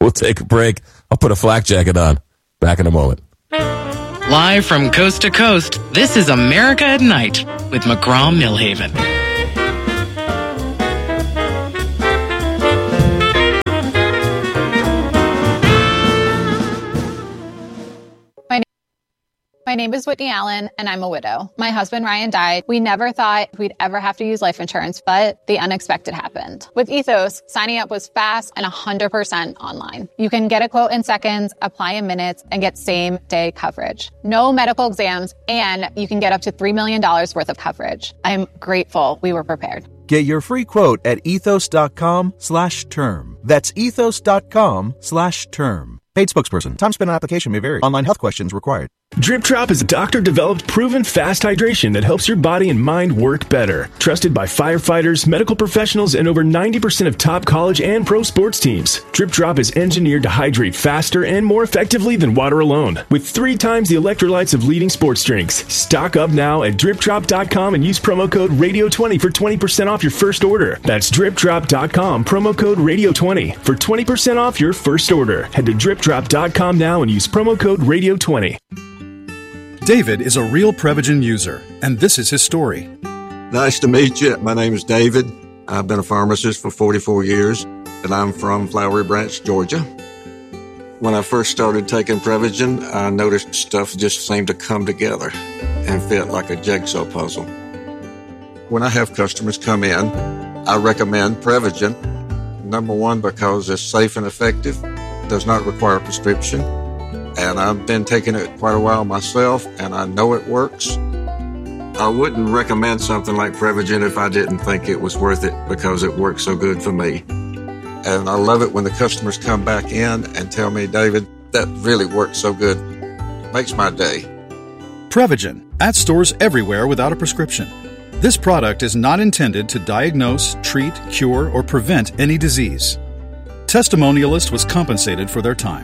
We'll take a break. I'll put a flak jacket on. Back in a moment. Live from coast to coast, this is America at Night with McGraw-Millhaven. My name is Whitney Allen, and I'm a widow. My husband, Ryan, died. We never thought we'd ever have to use life insurance, but the unexpected happened. With Ethos, signing up was fast and 100% online. You can get a quote in seconds, apply in minutes, and get same-day coverage. No medical exams, and you can get up to $3 million worth of coverage. I'm grateful we were prepared. Get your free quote at ethos.com/term. That's ethos.com/term. Paid spokesperson. Time spent on application may vary. Online health questions required. Drip Drop is a doctor-developed, proven fast hydration that helps your body and mind work better. Trusted by firefighters, medical professionals, and over 90% of top college and pro sports teams. Drip Drop is engineered to hydrate faster and more effectively than water alone, with 3 times the electrolytes of leading sports drinks. Stock up now at dripdrop.com and use promo code RADIO20 for 20% off your first order. That's dripdrop.com, promo code RADIO20 for 20% off your first order. Head to dripdrop.com now and use promo code RADIO20. David is a real Prevagen user, and this is his story. Nice to meet you. My name is David. I've been a pharmacist for 44 years, and I'm from Flowery Branch, Georgia. When I first started taking Prevagen, I noticed stuff just seemed to come together and fit like a jigsaw puzzle. When I have customers come in, I recommend Prevagen. Number one, because it's safe and effective, does not require a prescription. And I've been taking it quite a while myself, and I know it works. I wouldn't recommend something like Prevagen if I didn't think it was worth it because it works so good for me. And I love it when the customers come back in and tell me, David, that really works so good. It makes my day. Prevagen, at stores everywhere without a prescription. This product is not intended to diagnose, treat, cure, or prevent any disease. Testimonialist was compensated for their time.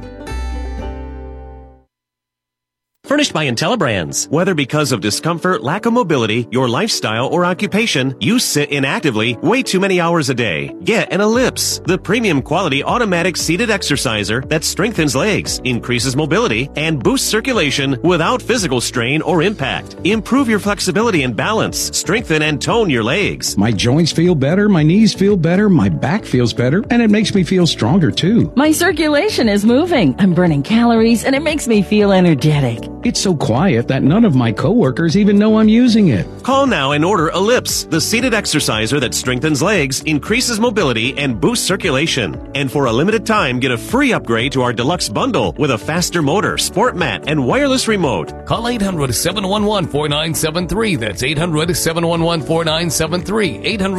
Furnished by IntelliBrands. Whether because of discomfort, lack of mobility, your lifestyle, or occupation, you sit inactively way too many hours a day. Get an Ellipse, the premium quality automatic seated exerciser that strengthens legs, increases mobility, and boosts circulation without physical strain or impact. Improve your flexibility and balance. Strengthen and tone your legs. My joints feel better, my knees feel better, my back feels better, and it makes me feel stronger too. My circulation is moving. I'm burning calories, and it makes me feel energetic. It's so quiet that none of my coworkers even know I'm using it. Call now and order Ellipse, the seated exerciser that strengthens legs, increases mobility, and boosts circulation. And for a limited time, get a free upgrade to our deluxe bundle with a faster motor, sport mat, and wireless remote. Call 800-711-4973. That's 800-711-4973.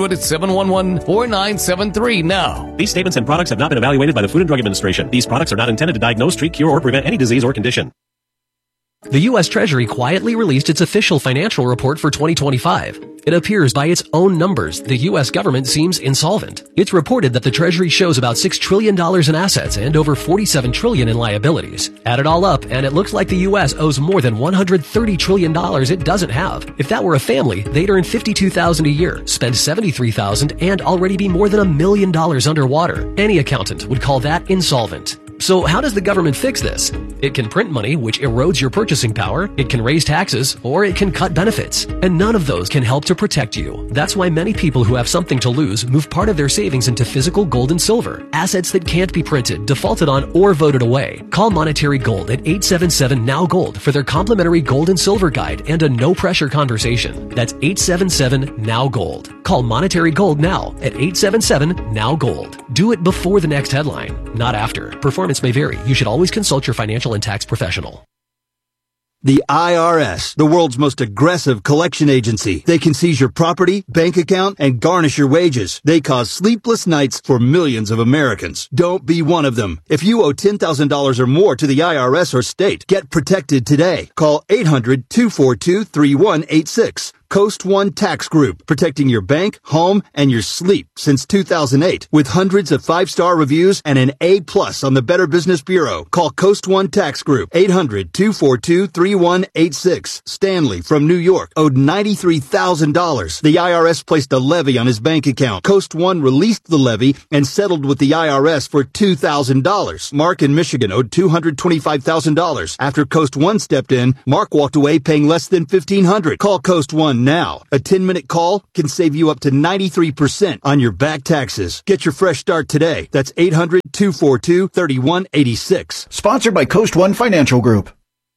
800-711-4973 now. These statements and products have not been evaluated by the Food and Drug Administration. These products are not intended to diagnose, treat, cure, or prevent any disease or condition. The U.S. Treasury quietly released its official financial report for 2025. It appears by its own numbers the U.S. government seems insolvent. It's reported that the Treasury shows about $6 trillion in assets and over $47 trillion in liabilities. Add it all up, and it looks like the U.S. owes more than $130 trillion it doesn't have. If that were a family, they'd earn $52,000 a year, spend $73,000, and already be more than $1 million underwater. Any accountant would call that insolvent. So how does the government fix this? It can print money, which erodes your purchasing power, it can raise taxes, or it can cut benefits. And none of those can help to protect you. That's why many people who have something to lose move part of their savings into physical gold and silver, assets that can't be printed, defaulted on, or voted away. Call Monetary Gold at 877-NOW-GOLD for their complimentary gold and silver guide and a no-pressure conversation. That's 877-NOW-GOLD. Call Monetary Gold now at 877-NOW-GOLD. Do it before the next headline, not after. Performance may vary. You should always consult your financial and tax professional. The IRS, the world's most aggressive collection agency. They can seize your property, bank account, and garnish your wages. They cause sleepless nights for millions of Americans. Don't be one of them. If you owe $10,000 or more to the IRS or state, get protected today. Call 800-242-3186. Coast One Tax Group, protecting your bank, home, and your sleep since 2008 with hundreds of 5-star reviews and an A+ on the Better Business Bureau. Call Coast One Tax Group, 800-242-3186. Stanley from New York owed $93,000. The IRS placed a levy on his bank account. Coast One released the levy and settled with the IRS for $2,000. Mark in Michigan owed $225,000. After Coast One stepped in, Mark walked away paying less than $1,500. Call Coast One now. A 10-minute call can save you up to 93% on your back taxes. Get your fresh start today. That's 800-242-3186. Sponsored by Coast One Financial Group.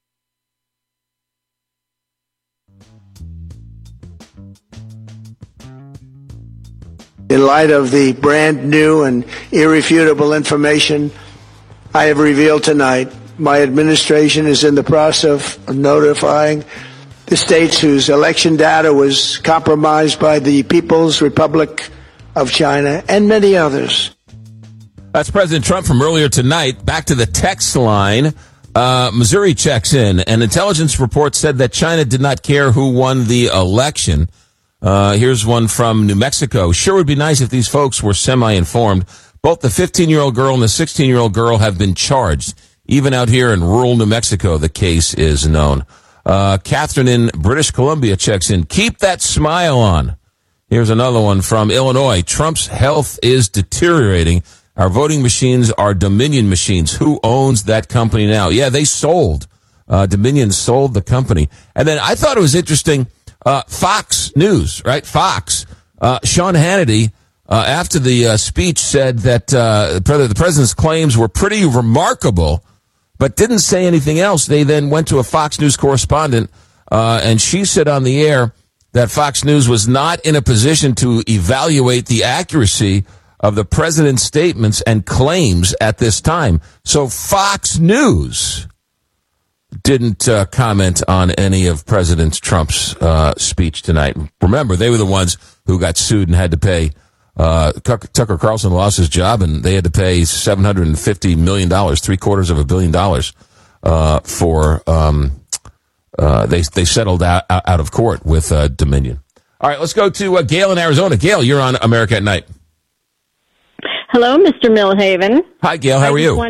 In light of the brand new and irrefutable information I have revealed tonight, my administration is in the process of notifying the states whose election data was compromised by the People's Republic of China and many others. That's President Trump from earlier tonight. Back to the text line. Missouri checks in. An intelligence report said that China did not care who won the election. Here's one from New Mexico. Sure would be nice if these folks were semi-informed. Both the 15-year-old girl and the 16-year-old girl have been charged. Even out here in rural New Mexico, the case is known. Catherine in British Columbia checks in. Keep that smile on. Here's another one from Illinois. Trump's health is deteriorating. Our voting machines are Dominion machines. Who owns that company now? Yeah, they sold. Dominion sold the company. And then I thought it was interesting. Fox News, right? Fox. Sean Hannity, after the speech, said that the president's claims were pretty remarkable, but didn't say anything else. They then went to a Fox News correspondent, and she said on the air that Fox News was not in a position to evaluate the accuracy of the president's statements and claims at this time. So Fox News didn't comment on any of President Trump's speech tonight. Remember, they were the ones who got sued and had to pay. Tucker Carlson lost his job, and they had to pay $750 million, $750 million, for they settled out of court with Dominion. All right, let's go to Gail in Arizona. Gail, you're on America at Night. Hello, Mr. Millhaven. Hi, Gail. How are you?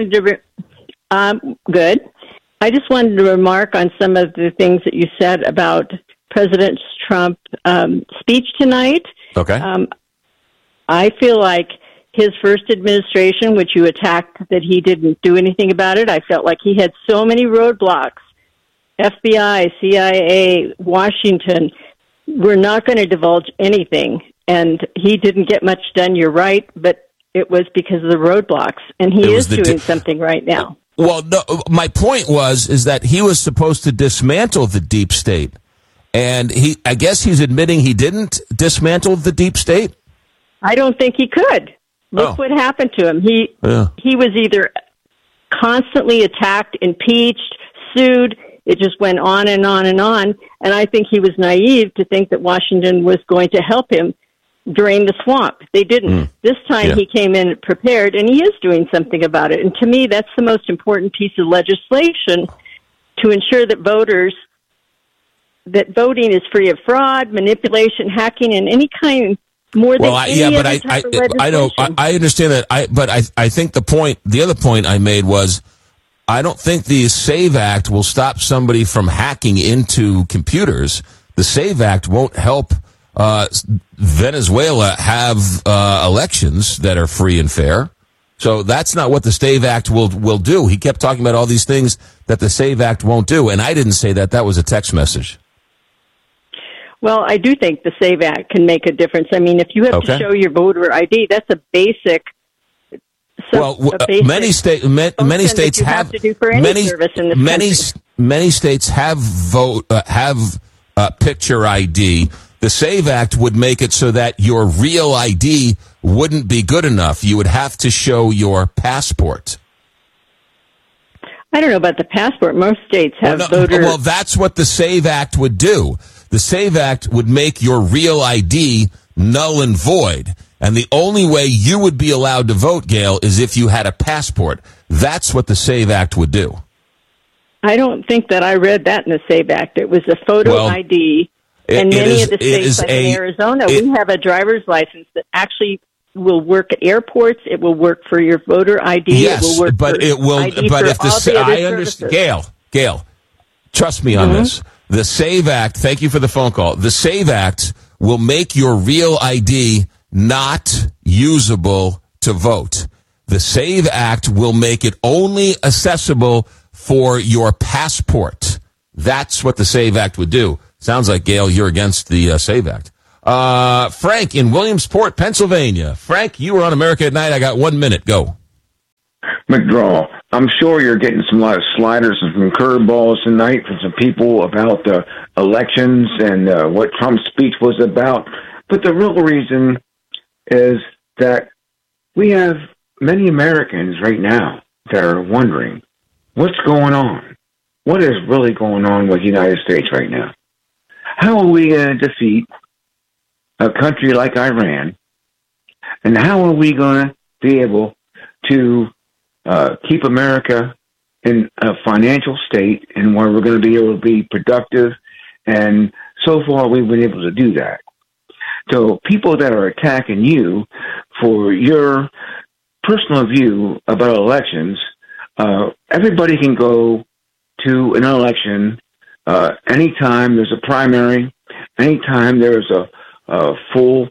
Good. I just wanted to remark on some of the things that you said about President Trump's speech tonight. Okay. I feel like his first administration, which you attacked that he didn't do anything about it, I felt like he had so many roadblocks. FBI, CIA, Washington were not going to divulge anything, and he didn't get much done, you're right, but it was because of the roadblocks, and he is doing something right now. Well, no, my point is that he was supposed to dismantle the deep state, and I guess he's admitting he didn't dismantle the deep state. I don't think he could. Look what happened to him. He was either constantly attacked, impeached, sued. It just went on and on and on. And I think he was naive to think that Washington was going to help him drain the swamp. They didn't. This time he came in prepared, and he is doing something about it. And to me, that's the most important piece of legislation to ensure that voting is free of fraud, manipulation, hacking, and any kind more than any other type of legislation. I know, I understand that. But I think the other point I made was, I don't think the SAVE Act will stop somebody from hacking into computers. The SAVE Act won't help Venezuela have elections that are free and fair. So that's not what the SAVE Act will do. He kept talking about all these things that the SAVE Act won't do, and I didn't say that. That was a text message. Well, I do think the SAVE Act can make a difference. I mean, if you have to show your voter ID, that's a basic. Many states have many states have picture ID. The SAVE Act would make it so that your real ID wouldn't be good enough. You would have to show your passport. I don't know about the passport. Most states have voter. Well, that's what the SAVE Act would do. The SAVE Act would make your real ID null and void. And the only way you would be allowed to vote, Gail, is if you had a passport. That's what the SAVE Act would do. I don't think that I read that in the SAVE Act. It was a photo ID. And many of the states, like in Arizona, we have a driver's license that actually will work at airports. It will work for your voter ID. Yes, it will work but for it will. ID But for if all the other I understand, services. Gail, trust me on this. The SAVE Act. Thank you for the phone call. The SAVE Act will make your real ID not usable to vote. The SAVE Act will make it only accessible for your passport. That's what the SAVE Act would do. Sounds like, Gail, you're against the SAVE Act. Frank in Williamsport, Pennsylvania. Frank, you were on America at Night. I got 1 minute. Go. McGraw, I'm sure you're getting a lot of sliders and some curveballs tonight from some people about the elections and what Trump's speech was about. But the real reason is that we have many Americans right now that are wondering what's going on. What is really going on with the United States right now? How are we going to defeat a country like Iran? And how are we going to be able to keep America in a financial state and where we're going to be able to be productive? And so far, we've been able to do that. So people that are attacking you for your personal view about elections, everybody can go to an election anytime there's a primary, anytime there's a full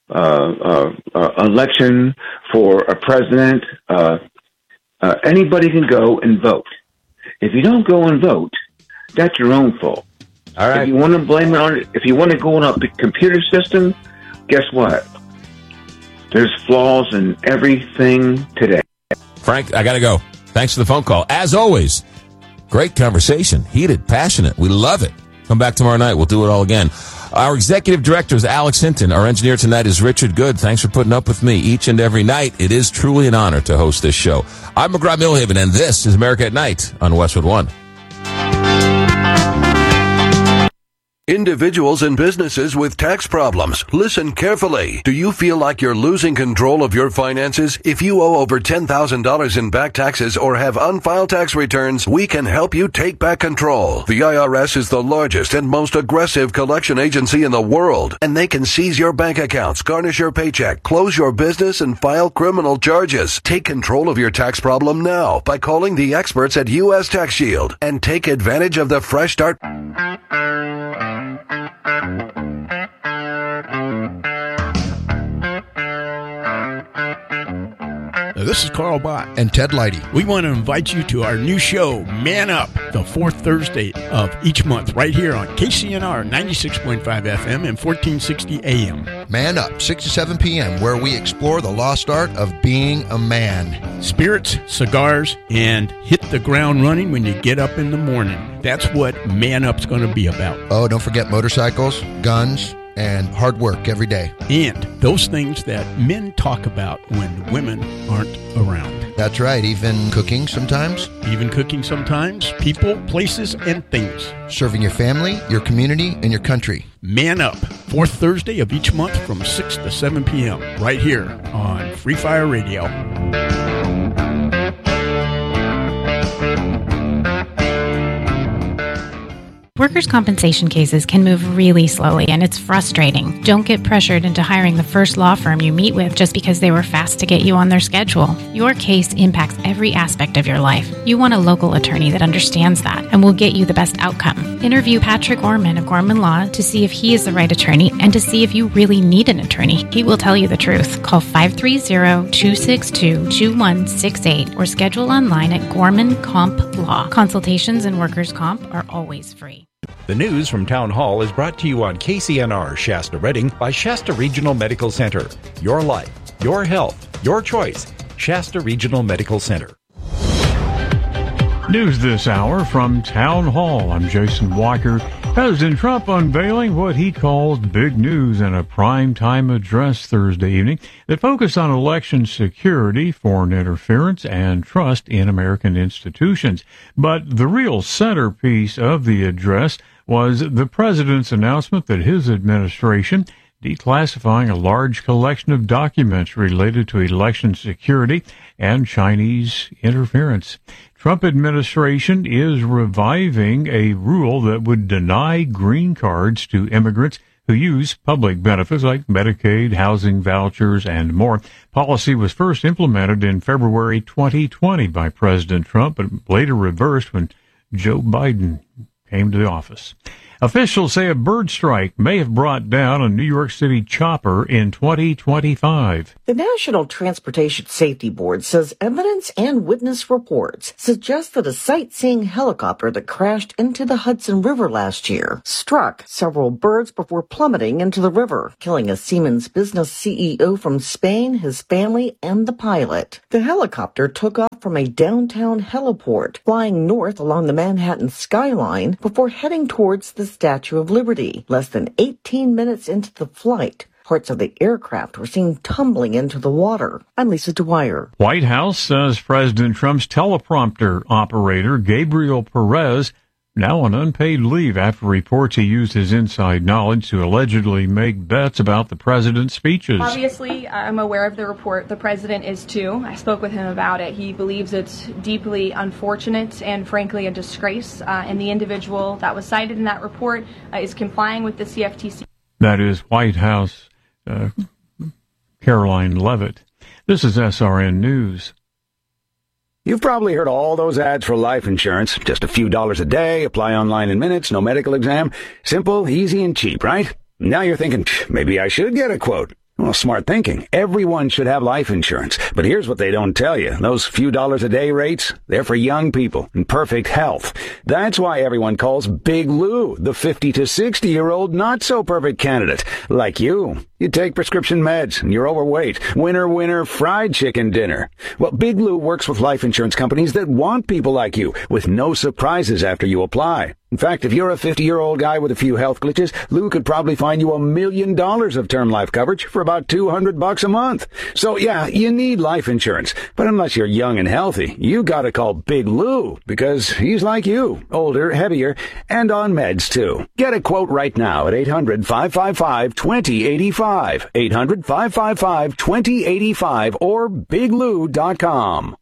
election for a president. Anybody can go and vote. If you don't go and vote, that's your own fault. All right. If you want to blame it on, if you want to go on a computer system, guess what? There's flaws in everything today. Frank, I got to go. Thanks for the phone call. As always, great conversation. Heated, passionate. We love it. Come back tomorrow night. We'll do it all again. Our executive director is Alex Hinton. Our engineer tonight is Richard Good. Thanks for putting up with me each and every night. It is truly an honor to host this show. I'm McGraw Milhaven, and this is America at Night on Westwood One. Individuals and businesses with tax problems, listen carefully. Do you feel like you're losing control of your finances? If you owe over $10,000 in back taxes or have unfiled tax returns, we can help you take back control. The IRS is the largest and most aggressive collection agency in the world, and they can seize your bank accounts, garnish your paycheck, close your business, and file criminal charges. Take control of your tax problem now by calling the experts at U.S. Tax Shield and take advantage of the Fresh Start. This is Carl Bott and Ted Leidy. We want to invite you to our new show, Man Up, the fourth Thursday of each month, right here on KCNR 96.5 FM and 1460 AM. Man Up, 6 to 7 p.m., where we explore the lost art of being a man. Spirits, cigars, and hit the ground running when you get up in the morning. That's what Man Up's going to be about. Oh, don't forget motorcycles, guns, and hard work every day. And those things that men talk about when women aren't around. That's right, even cooking sometimes. Even cooking sometimes. People, places, and things. Serving your family, your community, and your country. Man Up, fourth Thursday of each month from 6 to 7 p.m. right here on Free Fire Radio. Workers' compensation cases can move really slowly, and it's frustrating. Don't get pressured into hiring the first law firm you meet with just because they were fast to get you on their schedule. Your case impacts every aspect of your life. You want a local attorney that understands that and will get you the best outcome. Interview Patrick Gorman of Gorman Law to see if he is the right attorney and to see if you really need an attorney. He will tell you the truth. Call 530-262-2168 or schedule online at Gorman Comp Law. Consultations and workers' comp are always free. The news from Town Hall is brought to you on KCNR Shasta Redding by Shasta Regional Medical Center. Your life, your health, your choice. Shasta Regional Medical Center. News this hour from Town Hall. I'm Jason Walker. President Trump unveiling what he calls big news in a primetime address Thursday evening that focused on election security, foreign interference, and trust in American institutions. But the real centerpiece of the address was the president's announcement that his administration declassifying a large collection of documents related to election security and Chinese interference. Trump administration is reviving a rule that would deny green cards to immigrants who use public benefits like Medicaid, housing vouchers, and more. Policy was first implemented in February 2020 by President Trump, but later reversed when Joe Biden came to the office. Officials say a bird strike may have brought down a New York City chopper in 2025. The National Transportation Safety Board says evidence and witness reports suggest that a sightseeing helicopter that crashed into the Hudson River last year struck several birds before plummeting into the river, killing a Siemens business CEO from Spain, his family, and the pilot. The helicopter took off from a downtown heliport, flying north along the Manhattan skyline before heading towards the Statue of Liberty. Less than 18 minutes into the flight, parts of the aircraft were seen tumbling into the water. I'm Lisa Dwyer. White House says President Trump's teleprompter operator, Gabriel Perez, now on unpaid leave after reports he used his inside knowledge to allegedly make bets about the president's speeches. Obviously, I'm aware of the report. The president is too. I spoke with him about it. He believes it's deeply unfortunate and frankly a disgrace. And the individual that was cited in that report is complying with the CFTC. That is White House Caroline Leavitt. This is SRN News. You've probably heard all those ads for life insurance. Just a few dollars a day, apply online in minutes, no medical exam. Simple, easy, and cheap, right? Now you're thinking, maybe I should get a quote. Well, smart thinking. Everyone should have life insurance. But here's what they don't tell you. Those few dollars a day rates, they're for young people in perfect health. That's why everyone calls Big Lou the 50 to 60-year-old not-so-perfect candidate. Like you. You take prescription meds and you're overweight. Winner, fried chicken dinner. Well, Big Lou works with life insurance companies that want people like you with no surprises after you apply. In fact, if you're a 50-year-old guy with a few health glitches, Lou could probably find you $1 million of term life coverage for about $200 a month. So yeah, you need life insurance. But unless you're young and healthy, you gotta call Big Lou because he's like you, older, heavier, and on meds too. Get a quote right now at 800-555-2085. 800-555-2085 or biglou.com.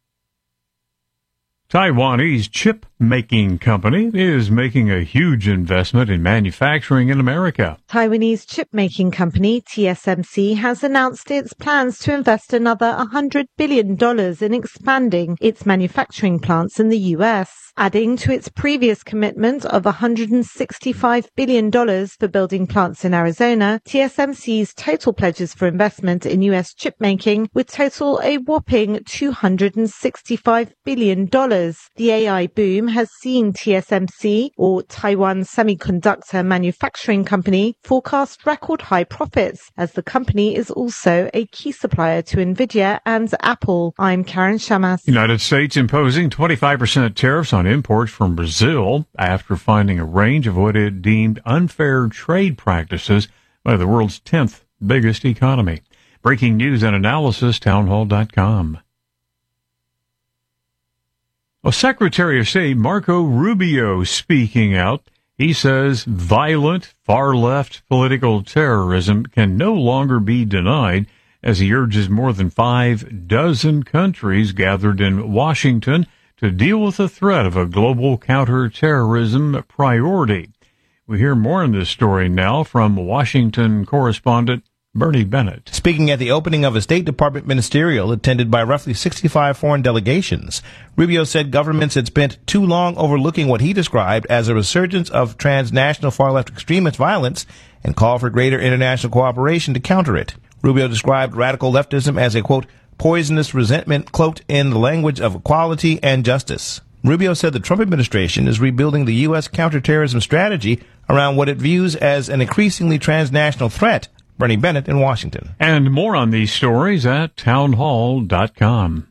Taiwanese chip-making company is making a huge investment in manufacturing in America. Taiwanese chip-making company TSMC has announced its plans to invest another $100 billion in expanding its manufacturing plants in the U.S., adding to its previous commitment of $165 billion for building plants in Arizona. TSMC's total pledges for investment in U.S. chip-making would total a whopping $265 billion. The AI boom has seen TSMC, or Taiwan Semiconductor Manufacturing Company, forecast record high profits, as the company is also a key supplier to NVIDIA and Apple. I'm Karen Shamas. United States imposing 25% tariffs on imports from Brazil after finding a range of what it deemed unfair trade practices by the world's 10th biggest economy. Breaking news and analysis, townhall.com. Secretary of State Marco Rubio speaking out. He says violent, far-left political terrorism can no longer be denied as he urges more than 6 countries gathered in Washington to deal with the threat of a global counterterrorism priority. We hear more in this story now from Washington correspondent Bernie Bennett. Speaking at the opening of a State Department ministerial attended by roughly 65 foreign delegations, Rubio said governments had spent too long overlooking what he described as a resurgence of transnational far-left extremist violence and called for greater international cooperation to counter it. Rubio described radical leftism as a, quote, poisonous resentment cloaked in the language of equality and justice. Rubio said the Trump administration is rebuilding the U.S. counterterrorism strategy around what it views as an increasingly transnational threat. Bernie Bennett in Washington. And more on these stories at townhall.com.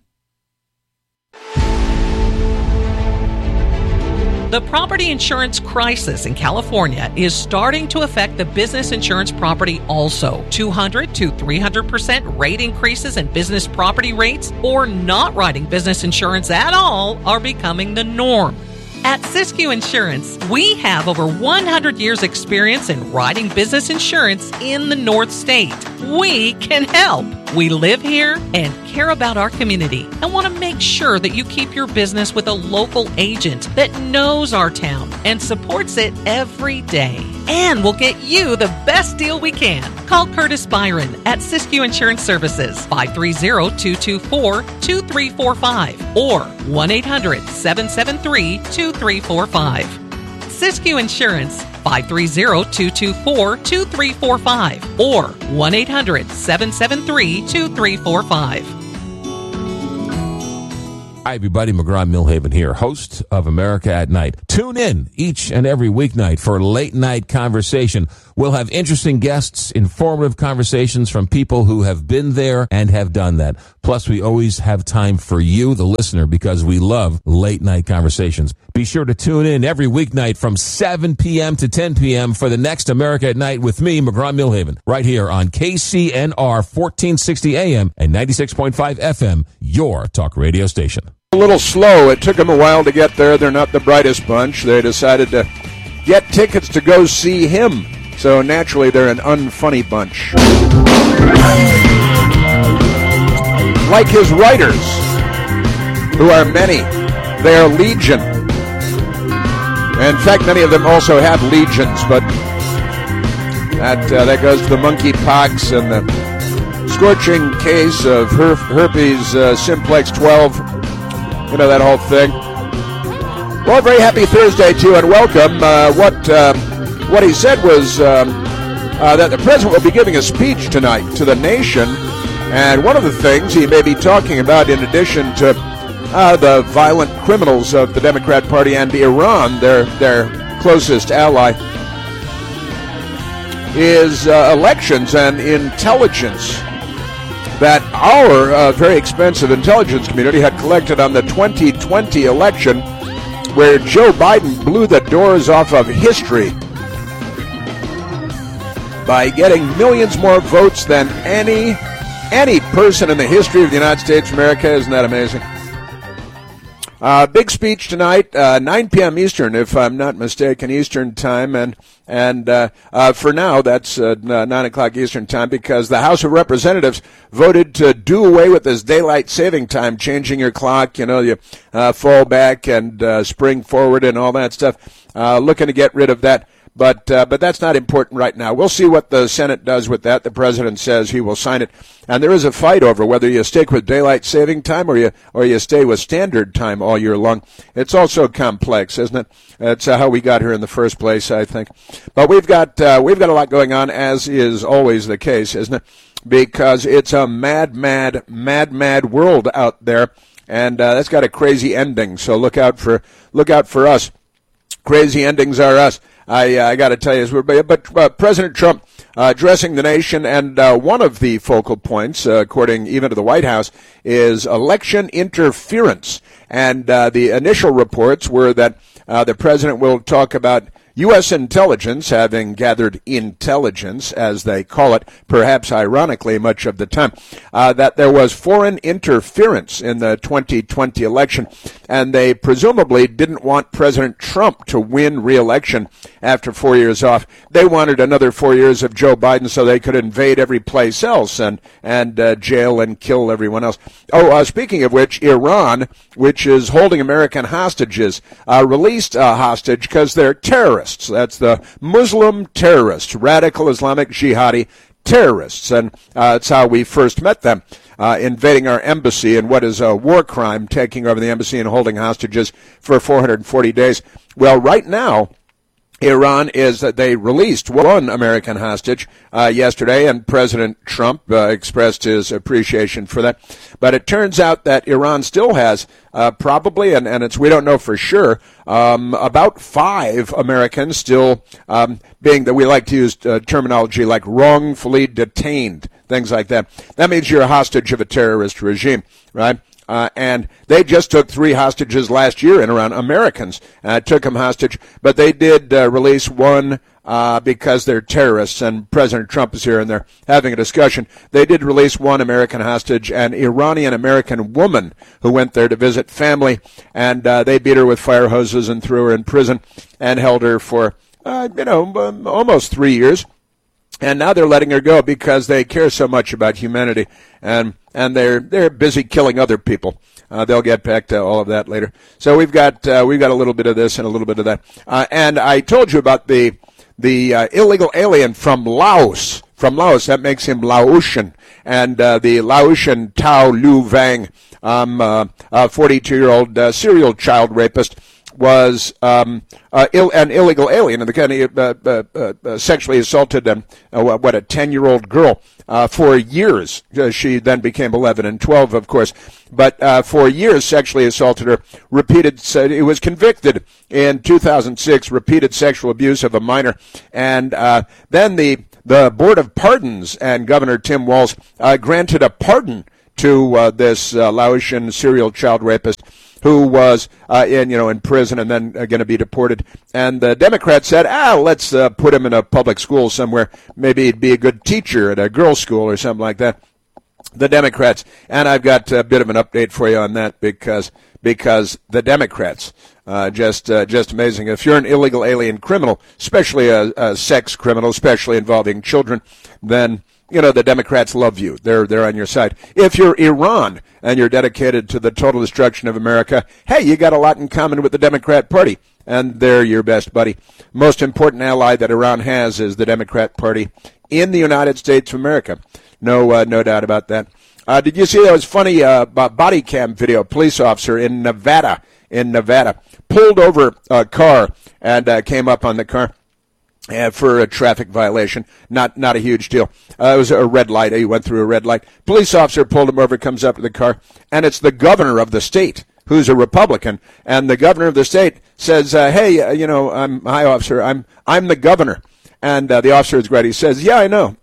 The property insurance crisis in California is starting to affect the business insurance property also. 200 to 300% rate increases in business property rates or not writing business insurance at all are becoming the norm. At Siskiyou Insurance, we have over 100 years experience in writing business insurance in the North State. We can help. We live here and care about our community and want to make sure that you keep your business with a local agent that knows our town and supports it every day. And we'll get you the best deal we can. Call Curtis Byron at Siskiyou Insurance Services, 530-224-2345 or 1-800-773-2345. Siskiyou Insurance, 530-224-2345 or 1-800-773-2345. Hi, everybody. McGraw Millhaven here, host of America at Night. Tune in each and every weeknight for late night conversation. We'll have interesting guests, informative conversations from people who have been there and have done that. Plus, we always have time for you, the listener, because we love late night conversations. Be sure to tune in every weeknight from 7 p.m. to 10 p.m. for the next America at Night with me, McGraw Millhaven, right here on KCNR 1460 AM and 96.5 FM, your talk radio station. A little slow. It took them a while to get there. They're not the brightest bunch. They decided to get tickets to go see him. So naturally, they're an unfunny bunch. Like his writers, who are many. They are legion. In fact, many of them also have legions, but that goes to the monkeypox and the scorching case of herpes simplex 12. You know, that whole thing. Well, very happy Thursday to you, and welcome. What he said was that the president will be giving a speech tonight to the nation, and one of the things he may be talking about, in addition to the violent criminals of the Democrat Party and Iran, their closest ally, is elections and intelligence that our very expensive intelligence community had collected on the 2020 election, where Joe Biden blew the doors off of history by getting millions more votes than any person in the history of the United States of America. Isn't that amazing? Big speech tonight, 9 p.m. Eastern, if I'm not mistaken, Eastern time, and for now that's 9 o'clock Eastern time, because the House of Representatives voted to do away with this daylight saving time, changing your clock, you fall back and spring forward and all that stuff, looking to get rid of that. But that's not important right now. We'll see what the Senate does with that. The president says he will sign it. And there is a fight over whether you stick with daylight saving time or you stay with standard time all year long. It's also complex, isn't it? That's how we got here in the first place, I think. But we've got a lot going on, as is always the case, isn't it? Because it's a mad world out there, and that's got a crazy ending. So look out for us. Crazy endings are us. I got to tell you, but President Trump addressing the nation, and one of the focal points, according even to the White House, is election interference. And the initial reports were that the president will talk about U.S. intelligence having gathered intelligence, as they call it, perhaps ironically much of the time, that there was foreign interference in the 2020 election, and they presumably didn't want President Trump to win re-election after 4 years off. They wanted another 4 years of Joe Biden so they could invade every place else and jail and kill everyone else. Oh, speaking of which, Iran, which is holding American hostages, released a hostage because they're terrorists. That's the Muslim terrorists, radical Islamic jihadi terrorists, and it's how we first met them, invading our embassy in what is a war crime, taking over the embassy and holding hostages for 440 days. Well, right now, Iran is that they released one American hostage yesterday, and President Trump expressed his appreciation for that. But it turns out that Iran still has probably, and it's, we don't know for sure, about 5 Americans still being, that we like to use terminology like wrongfully detained, things like that. That means you're a hostage of a terrorist regime, right? And they just took 3 hostages last year in Iran, Americans took them hostage, but they did release one because they're terrorists, and President Trump is here and they're having a discussion. They did release one American hostage, an Iranian-American woman who went there to visit family, and they beat her with fire hoses and threw her in prison and held her for, almost 3 years. And now they're letting her go because they care so much about humanity, and they're busy killing other people. They'll get back to all of that later. So we've got a little bit of this and a little bit of that. And I told you about the illegal alien from Laos. That makes him Laotian. And the Laotian Tao Lu Vang, a 42-year-old serial child rapist, was an illegal alien, and the kind of sexually assaulted a 10-year-old girl for years. She then became 11 and 12, of course, but for years sexually assaulted her. He was convicted in 2006, repeated sexual abuse of a minor, and then the Board of Pardons and Governor Tim Walz granted a pardon to this Laotian serial child rapist, who was in prison and then going to be deported. And the Democrats said, let's put him in a public school somewhere. Maybe he'd be a good teacher at a girls' school or something like that. The Democrats, and I've got a bit of an update for you on that because the Democrats, just amazing. If you're an illegal alien criminal, especially a sex criminal, especially involving children, then the Democrats love you. They're on your side. If you're Iran and you're dedicated to the total destruction of America, hey, you got a lot in common with the Democrat Party, and they're your best buddy. Most important ally that Iran has is the Democrat Party in the United States of America. No doubt about that. Did you see that was funny body cam video? Police officer in Nevada pulled over a car and came up on the car for a traffic violation. Not a huge deal. It was a red light. He went through a red light. Police officer pulled him over, comes up to the car, and it's the governor of the state, who's a Republican. And the governor of the state says, "Hey, hi, officer. I'm the governor." And the officer is great. He says, "Yeah, I know."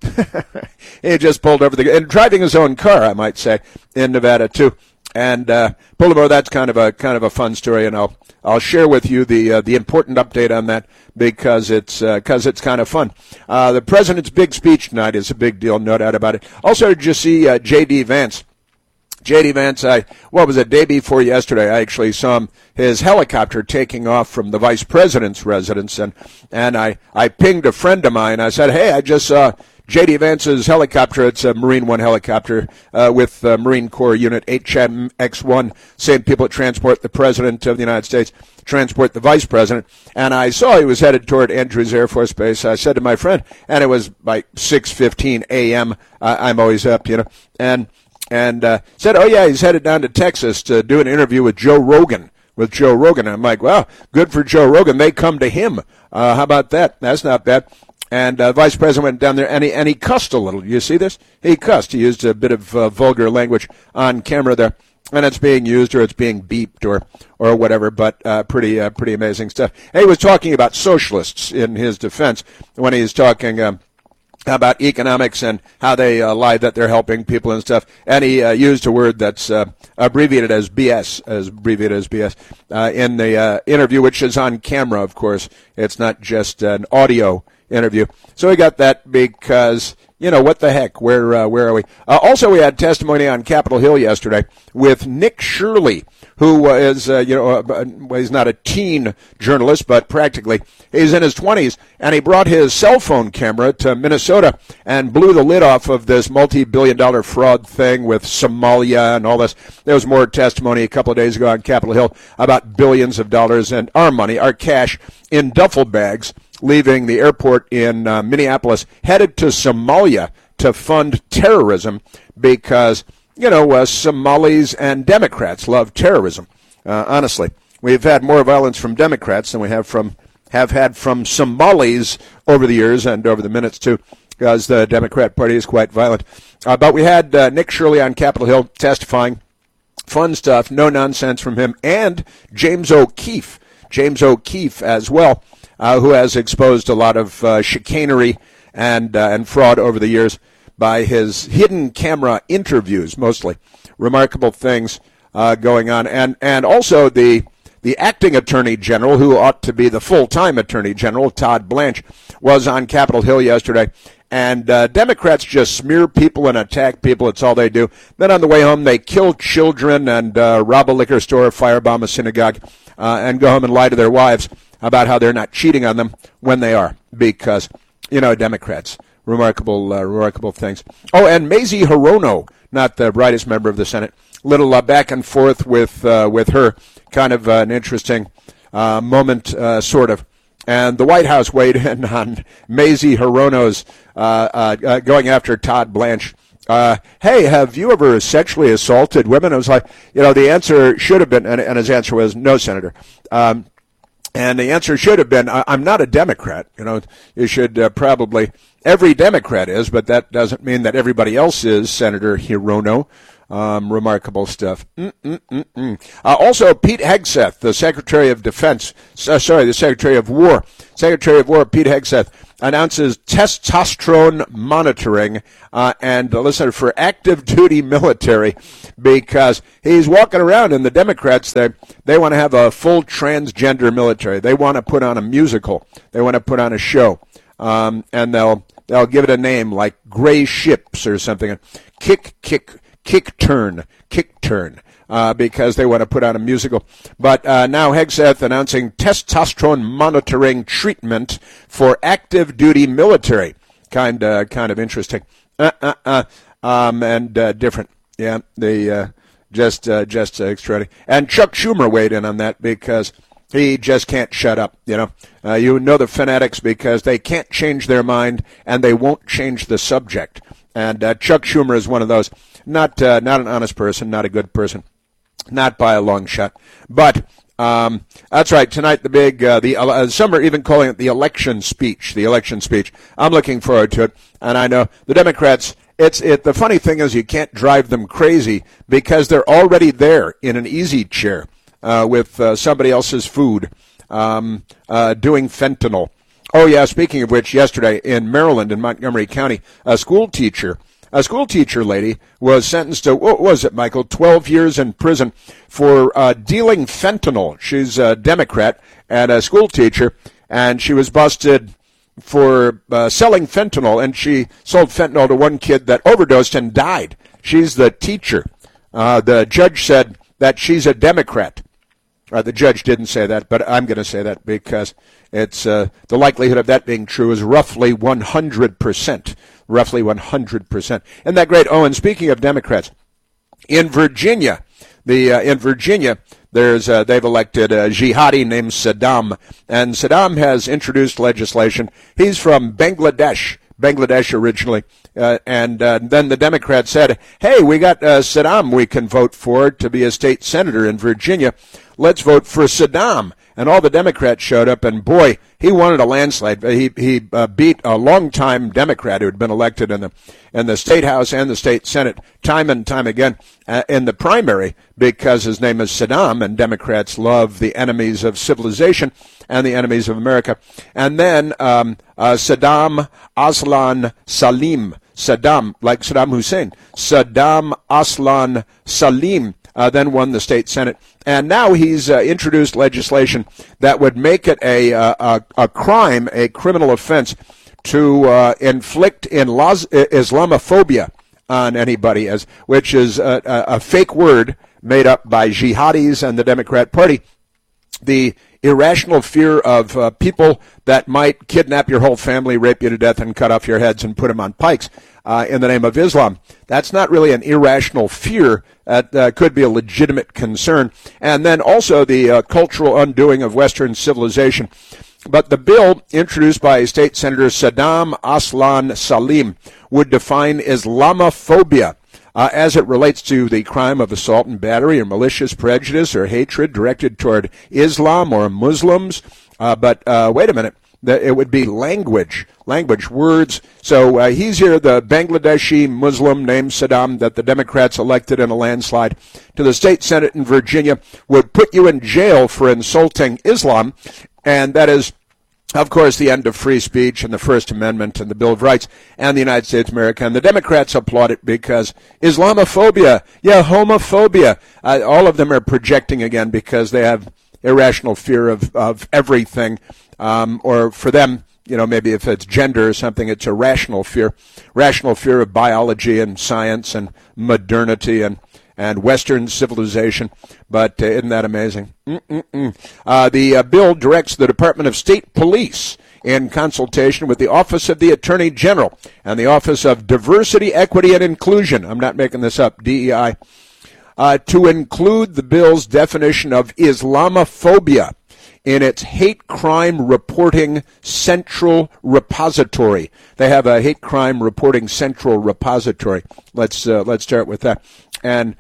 He just pulled over and driving his own car, I might say, in Nevada too. And pulled him over. That's kind of a fun story, and I'll share with you the important update on that because it's kind of fun. The president's big speech tonight is a big deal, no doubt about it. Also, did you see J.D. Vance? J.D. Vance, day before yesterday, I actually saw his helicopter taking off from the vice president's residence, and I pinged a friend of mine. I said, "Hey, I just saw J.D. Vance's helicopter." It's a Marine One helicopter with Marine Corps Unit HMX-1, same people that transport the President of the United States, transport the Vice President. And I saw he was headed toward Andrews Air Force Base. I said to my friend, and it was like 6:15 a.m., I'm always up, and said, "Oh, yeah, he's headed down to Texas to do an interview with Joe Rogan." And I'm like, "Wow, good for Joe Rogan. They come to him. How about that? That's not bad." And the vice president went down there, and he cussed a little. You see this? He cussed. He used a bit of vulgar language on camera there, and it's being used or it's being beeped or whatever. But pretty amazing stuff. And he was talking about socialists in his defense when he's talking about economics and how they lie that they're helping people and stuff. And he used a word that's abbreviated as BS, in the interview, which is on camera, of course. It's not just an audio interview. So we got that because, what the heck? Where are we? Also, we had testimony on Capitol Hill yesterday with Nick Shirley, who is, he's not a teen journalist, but practically he's in his 20s, and he brought his cell phone camera to Minnesota and blew the lid off of this multi-billion-dollar fraud thing with Somalia and all this. There was more testimony a couple of days ago on Capitol Hill about billions of dollars and our money, our cash, in duffel bags, leaving the airport in Minneapolis, headed to Somalia to fund terrorism because, Somalis and Democrats love terrorism. Honestly, we've had more violence from Democrats than we have had from Somalis over the years and over the minutes, too, because the Democrat Party is quite violent. But we had Nick Shirley on Capitol Hill testifying. Fun stuff, no nonsense from him. And James O'Keefe as well, who has exposed a lot of chicanery and fraud over the years by his hidden camera interviews, mostly. Remarkable things going on. And also the the acting Attorney General, who ought to be the full-time Attorney General, Todd Blanche, was on Capitol Hill yesterday. And Democrats just smear people and attack people. It's all they do. Then on the way home, they kill children and rob a liquor store, firebomb a synagogue, and go home and lie to their wives about how they're not cheating on them when they are. Because, Democrats, remarkable things. Oh, and Mazie Hirono, not the brightest member of the Senate, little back and forth with her, kind of an interesting moment, sort of. And the White House weighed in on Mazie Hirono's going after Todd Blanche. Hey, have you ever sexually assaulted women? It was like, the answer should have been, and his answer was no, Senator. And the answer should have been, I'm not a Democrat. You should probably, every Democrat is, but that doesn't mean that everybody else is, Senator Hirono. Remarkable stuff. Also, Pete Hegseth, the Secretary of Defense, the Secretary of War. Secretary of War Pete Hegseth announces testosterone monitoring and listen, for active duty military, because he's walking around, and the Democrats, they want to have a full transgender military. They want to put on a musical. They want to put on a show, and they'll give it a name like Gray Ships or something. Kick turn, because they want to put on a musical. But now Hegseth announcing testosterone monitoring treatment for active duty military. Kind of interesting. And different. Yeah, the just extraordinary. And Chuck Schumer weighed in on that because he just can't shut up. The fanatics, because they can't change their mind and they won't change the subject. And Chuck Schumer is one of those. Not an honest person, not a good person, not by a long shot. But that's right. Tonight, the big, some are even calling it the election speech. The election speech. I'm looking forward to it, and I know the Democrats. The funny thing is, you can't drive them crazy because they're already there in an easy chair with somebody else's food, doing fentanyl. Oh yeah. Speaking of which, yesterday in Maryland, in Montgomery County, a school teacher lady was sentenced to, what was it, Michael, 12 years in prison for dealing fentanyl. She's a Democrat and a school teacher, and she was busted for selling fentanyl, and she sold fentanyl to one kid that overdosed and died. She's the teacher. The judge said that she's a Democrat. The judge didn't say that, but I'm going to say that because it's the likelihood of that being true is roughly 100%. Roughly 100%. Isn't that great? Oh, and speaking of Democrats, in Virginia, there's they've elected a jihadi named Saddam, and Saddam has introduced legislation. He's from Bangladesh originally, and then the Democrats said, "Hey, we got Saddam we can vote for to be a state senator in Virginia. Let's vote for Saddam." And all the Democrats showed up, and boy, he wanted a landslide. He beat a longtime Democrat who had been elected in the state house and the state senate time and time again in the primary, because his name is Saddam, and Democrats love the enemies of civilization and the enemies of America. And then Saddam Aslan Salim, Saddam, like Saddam Hussein, Saddam Aslan Salim, then won the state senate. And now he's introduced legislation that would make it a crime, a criminal offense, to inflict Islamophobia on anybody, which is a fake word made up by jihadis and the Democrat Party. The irrational fear of people that might kidnap your whole family, rape you to death, and cut off your heads and put them on pikes in the name of Islam. That's not really an irrational fear. That could be a legitimate concern. And then also the cultural undoing of Western civilization. But the bill introduced by State Senator Saddam Aslan Salim would define Islamophobia as it relates to the crime of assault and battery or malicious prejudice or hatred directed toward Islam or Muslims. But wait a minute. It would be language, words. So he's here, the Bangladeshi Muslim named Saddam that the Democrats elected in a landslide to the state senate in Virginia, would put you in jail for insulting Islam. And that is, of course, the end of free speech and the First Amendment and the Bill of Rights and the United States of America. And the Democrats applaud it because Islamophobia, homophobia, all of them are projecting again because they have irrational fear of everything, or for them, maybe if it's gender or something, it's a rational fear of biology and science and modernity and Western civilization. But isn't that amazing? The bill directs the Department of State Police, in consultation with the Office of the Attorney General and the Office of Diversity, Equity, and Inclusion, I'm not making this up, DEI, to include the bill's definition of Islamophobia in its hate crime reporting central repository. They have a hate crime reporting central repository. Let's start with that. And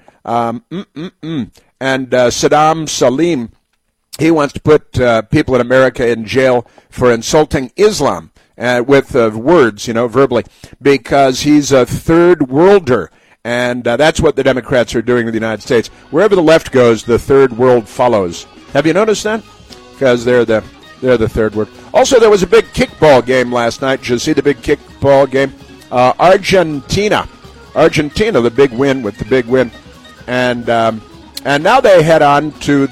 Saddam Salim, he wants to put people in America in jail for insulting Islam with words, verbally, because he's a third worlder. And that's what the Democrats are doing in the United States. Wherever the left goes, the third world follows. Have you noticed that? Because they're the third world. Also, there was a big kickball game last night. Did you see the big kickball game? Argentina, the big win. And now they head on to